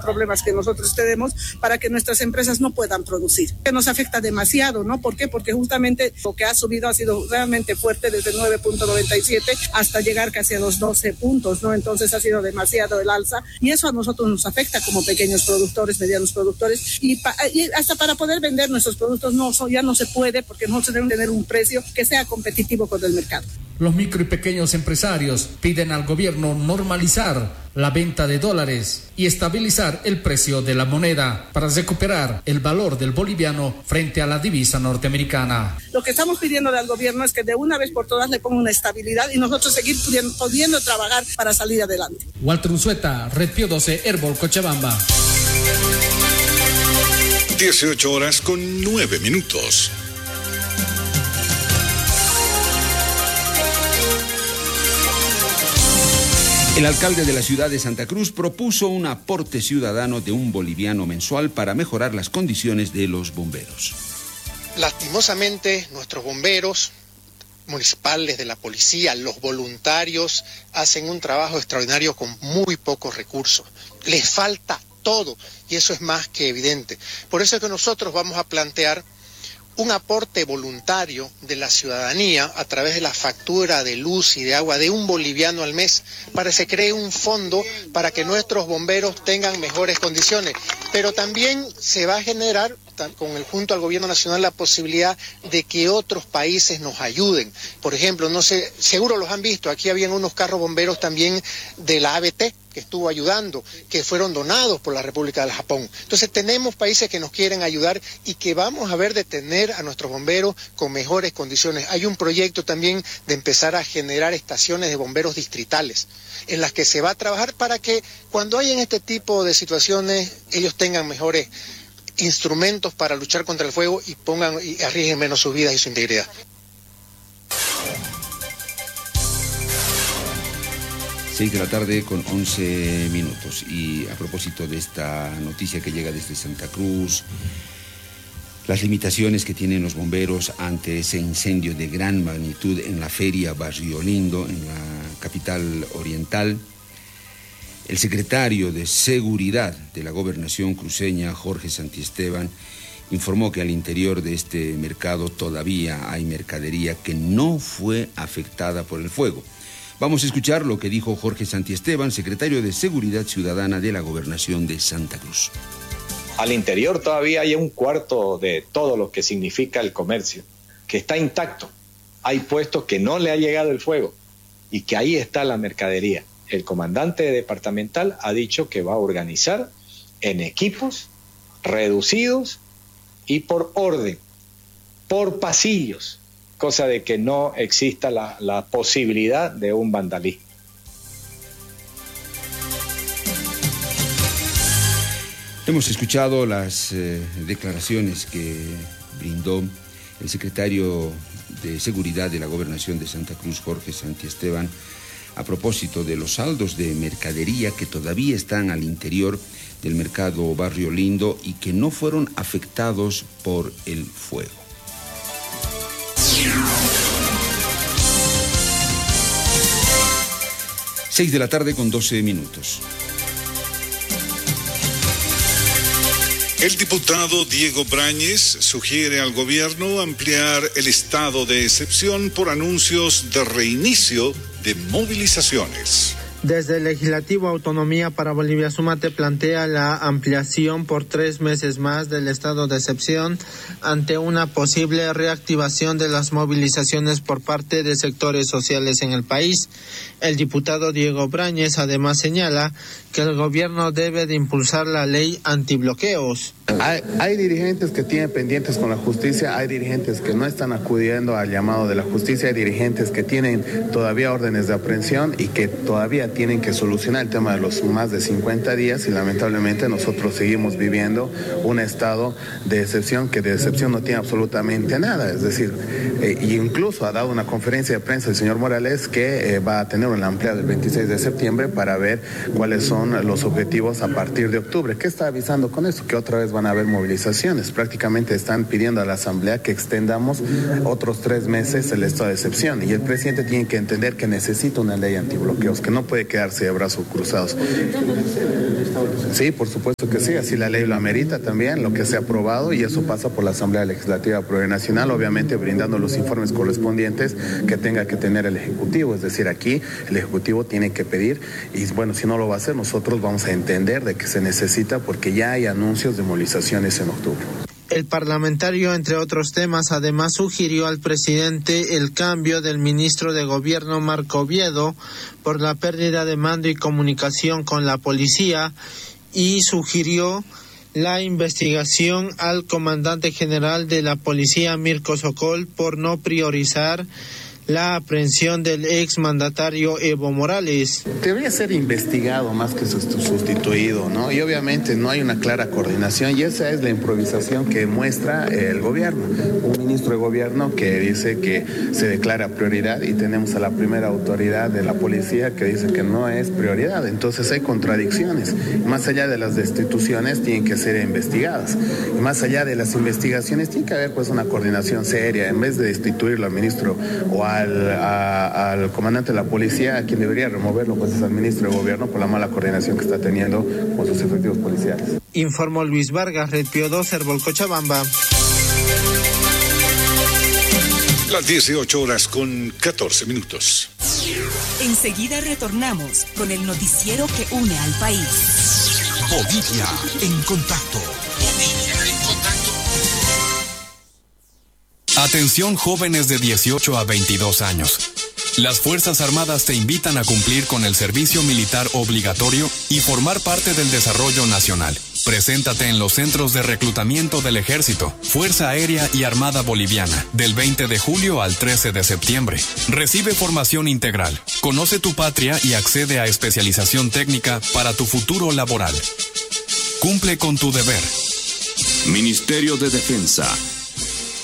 problemas que nosotros tenemos para que nuestras empresas no puedan producir. Que nos afecta demasiado, ¿no? ¿Por qué? Porque justamente lo que ha subido ha sido realmente fuerte desde el 9.97 hasta llegar casi a los 12 puntos, ¿no? Entonces ha sido demasiado el alza y eso a nosotros nos afecta como pequeños productores, medianos productores y hasta para poder vender nuestros productos ya no se puede porque nosotros debemos tener un precio que sea competitivo con el mercado. Los micro y pequeños empresarios piden al gobierno normalizar la venta de dólares y estabilizar el precio de la moneda para recuperar el valor del boliviano frente a la divisa norteamericana. Lo que estamos pidiendo al gobierno es que de una vez por todas le ponga una estabilidad y nosotros seguir pudiendo trabajar para salir adelante. Walter Unzueta, Red Pío 12, Herbol, Cochabamba. 18:09. El alcalde de la ciudad de Santa Cruz propuso un aporte ciudadano de $1 boliviano mensual para mejorar las condiciones de los bomberos. Lastimosamente, nuestros bomberos municipales, de la policía, los voluntarios, hacen un trabajo extraordinario con muy pocos recursos. Les falta todo y eso es más que evidente. Por eso es que nosotros vamos a plantear un aporte voluntario de la ciudadanía a través de la factura de luz y de agua de $1 boliviano al mes para que se cree un fondo para que nuestros bomberos tengan mejores condiciones. Pero también se va a generar junto al gobierno nacional la posibilidad de que otros países nos ayuden. Por ejemplo, no sé, seguro los han visto, aquí habían unos carros bomberos también de la ABT que estuvo ayudando, que fueron donados por la República del Japón. Entonces tenemos países que nos quieren ayudar y que vamos a ver de tener a nuestros bomberos con mejores condiciones. Hay un proyecto también de empezar a generar estaciones de bomberos distritales en las que se va a trabajar para que cuando hayan este tipo de situaciones ellos tengan mejores instrumentos para luchar contra el fuego y arriesguen menos sus vidas y su integridad. Seis de la tarde con 11 minutos. Y a propósito de esta noticia que llega desde Santa Cruz, las limitaciones que tienen los bomberos ante ese incendio de gran magnitud en la feria Barrio Lindo, en la capital oriental, el secretario de Seguridad de la Gobernación cruceña, Jorge Santiesteban, informó que al interior de este mercado todavía hay mercadería que no fue afectada por el fuego. Vamos a escuchar lo que dijo Jorge Santiesteban, secretario de Seguridad Ciudadana de la Gobernación de Santa Cruz. Al interior todavía hay un cuarto de todo lo que significa el comercio, que está intacto. Hay puestos que no le ha llegado el fuego y que ahí está la mercadería. El comandante departamental ha dicho que va a organizar en equipos reducidos y por orden, por pasillos, cosa de que no exista la posibilidad de un vandalismo. Hemos escuchado las declaraciones que brindó el secretario de Seguridad de la Gobernación de Santa Cruz, Jorge Santiesteban, a propósito de los saldos de mercadería que todavía están al interior del mercado Barrio Lindo y que no fueron afectados por el fuego. Seis de la tarde con 12 minutos. El diputado Diego Brañez sugiere al gobierno ampliar el estado de excepción por anuncios de reinicio de movilizaciones. Desde el Legislativo, Autonomía para Bolivia Sumate plantea la ampliación por 3 meses más del estado de excepción ante una posible reactivación de las movilizaciones por parte de sectores sociales en el país. El diputado Diego Brañez además señala que el gobierno debe de impulsar la ley antibloqueos. Hay dirigentes que tienen pendientes con la justicia, hay dirigentes que no están acudiendo al llamado de la justicia, hay dirigentes que tienen todavía órdenes de aprehensión y que todavía tienen que solucionar el tema de los más de 50 días y lamentablemente nosotros seguimos viviendo un estado de excepción que de excepción no tiene absolutamente nada. Es decir, incluso ha dado una conferencia de prensa el señor Morales que va a tener una ampliada el 26 de septiembre para ver cuáles son los objetivos a partir de octubre. ¿Qué está avisando con eso? Que otra vez van a haber movilizaciones. Prácticamente están pidiendo a la Asamblea que extendamos otros 3 meses el estado de excepción y el presidente tiene que entender que necesita una ley antibloqueos, que no puede puede quedarse de brazos cruzados. Sí, por supuesto que sí, así la ley lo amerita también, lo que se ha aprobado, y eso pasa por la Asamblea Legislativa Plurinacional, obviamente brindando los informes correspondientes que tenga que tener el Ejecutivo. Es decir, aquí el Ejecutivo tiene que pedir, y bueno, si no lo va a hacer, nosotros vamos a entender de que se necesita, porque ya hay anuncios de movilizaciones en octubre. El parlamentario, entre otros temas, además sugirió al presidente el cambio del ministro de Gobierno Marco Oviedo por la pérdida de mando y comunicación con la policía, y sugirió la investigación al comandante general de la policía, Mirko Sokol, por no priorizar la aprehensión del exmandatario Evo Morales. Debería ser investigado más que sustituido, ¿no? Y obviamente no hay una clara coordinación, y esa es la improvisación que muestra el gobierno. Un ministro de gobierno que dice que se declara prioridad, y tenemos a la primera autoridad de la policía que dice que no es prioridad. Entonces hay contradicciones. Más allá de las destituciones tienen que ser investigadas. Y más allá de las investigaciones tiene que haber pues una coordinación seria. En vez de destituirlo al ministro o al comandante de la policía, a quien debería removerlo pues es al ministro de gobierno por la mala coordinación que está teniendo con sus efectivos policiales. Informó Luis Vargas, Red Pío 2, Herbol, Cochabamba. Las 18:14. Enseguida retornamos con el noticiero que une al país. Bolivia en contacto. Atención, jóvenes de 18 a 22 años. Las Fuerzas Armadas te invitan a cumplir con el servicio militar obligatorio y formar parte del desarrollo nacional. Preséntate en los centros de reclutamiento del Ejército, Fuerza Aérea y Armada Boliviana, del 20 de julio al 13 de septiembre. Recibe formación integral, conoce tu patria y accede a especialización técnica para tu futuro laboral. Cumple con tu deber. Ministerio de Defensa.